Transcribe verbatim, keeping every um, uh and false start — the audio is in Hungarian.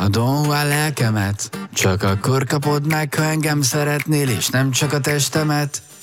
a Don Juan lelkemet. Csak akkor kapod meg, ha engem szeretnél, és nem csak a testemet.